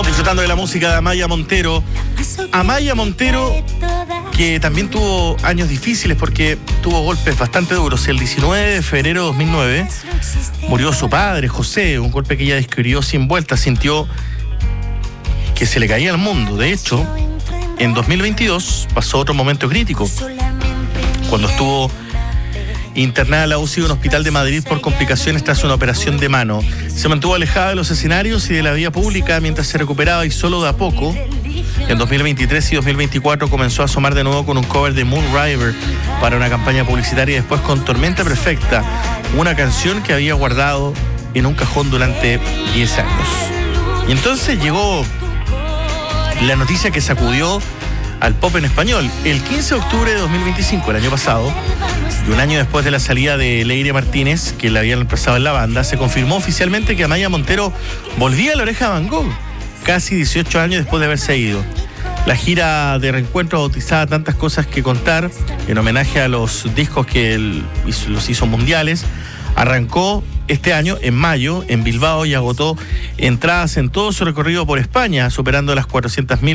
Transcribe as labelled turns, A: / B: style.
A: Disfrutando de la música de Amaya Montero. Amaya Montero, que también tuvo años difíciles porque tuvo golpes bastante duros. El 19 de febrero de 2009 murió su padre, José, un golpe que ella describió sin vuelta. Sintió que se le caía el mundo. De hecho, en 2022 pasó otro momento crítico, cuando estuvo internada en la UCI de un hospital de Madrid por complicaciones tras una operación de mano. Se mantuvo alejada de los escenarios y de la vía pública mientras se recuperaba, y solo de a poco, en 2023 y 2024, comenzó a asomar de nuevo con un cover de Moon River para una campaña publicitaria, y después con Tormenta Perfecta, una canción que había guardado en un cajón durante 10 años. Y entonces llegó la noticia que sacudió al pop en español. El 15 de octubre de 2025, el año pasado, y un año después de la salida de Leire Martínez, que la habían reemplazado en la banda, se confirmó oficialmente que Amaya Montero volvía a La Oreja de Van Gogh, casi 18 años después de haberse ido. La gira de reencuentro, bautizada Tantas Cosas que Contar, en homenaje a los discos que los hizo mundiales, arrancó este año, en mayo, en Bilbao, y agotó entradas en todo su recorrido por España, superando las 400.000